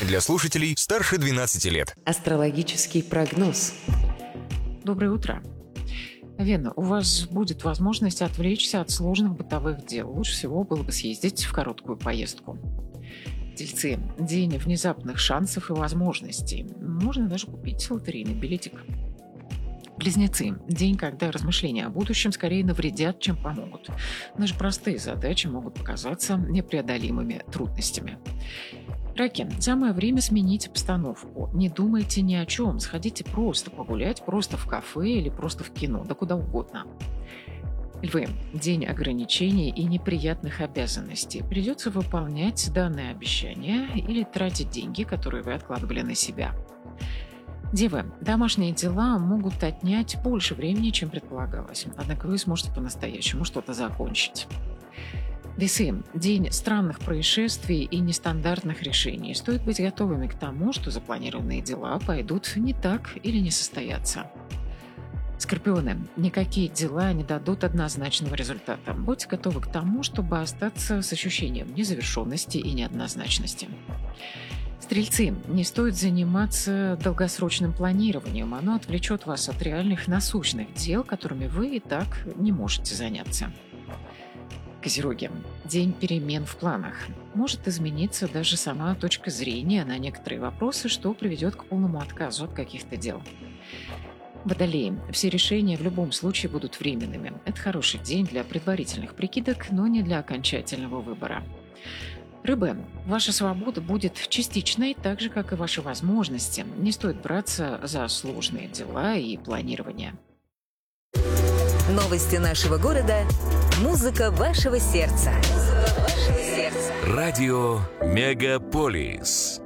Для слушателей старше 12 лет. Астрологический прогноз. Доброе утро. Вена, у вас будет возможность отвлечься от сложных бытовых дел. Лучше всего было бы съездить в короткую поездку. Тельцы. День внезапных шансов и возможностей. Можно даже купить лотерейный билетик. Близнецы. День, когда размышления о будущем скорее навредят, чем помогут. Даже простые задачи могут показаться непреодолимыми трудностями. Раки. Самое время сменить обстановку. Не думайте ни о чем. Сходите просто погулять, просто в кафе или просто в кино, да куда угодно. Львы. День ограничений и неприятных обязанностей. Придется выполнять данные обещания или тратить деньги, которые вы откладывали на себя. Девы. Домашние дела могут отнять больше времени, чем предполагалось. Однако вы сможете по-настоящему что-то закончить. Весы. День странных происшествий и нестандартных решений. Стоит быть готовыми к тому, что запланированные дела пойдут не так или не состоятся. Скорпионы. Никакие дела не дадут однозначного результата. Будьте готовы к тому, чтобы остаться с ощущением незавершенности и неоднозначности. Стрельцы. Не стоит заниматься долгосрочным планированием. Оно отвлечет вас от реальных насущных дел, которыми вы и так не можете заняться. Козероги. День перемен в планах. Может измениться даже сама точка зрения на некоторые вопросы, что приведет к полному отказу от каких-то дел. Водолеи. Все решения в любом случае будут временными. Это хороший день для предварительных прикидок, но не для окончательного выбора. Рыбы. Ваша свобода будет частичной, так же, как и ваши возможности. Не стоит браться за сложные дела и планирование. Новости нашего города. Музыка вашего сердца. Радио Мегаполис.